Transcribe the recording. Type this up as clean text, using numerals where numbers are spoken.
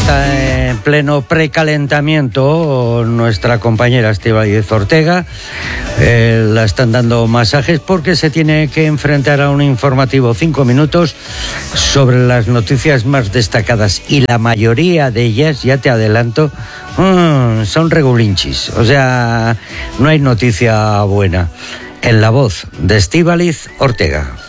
está en pleno precalentamiento nuestra compañera Estíbaliz Ortega. La están dando masajes porque se tiene que enfrentar a un informativo 5 minutos sobre las noticias más destacadas, y la mayoría de ellas, ya te adelanto, son regulinchis. O sea, no hay noticia buena. En la voz de Estíbaliz Ortega.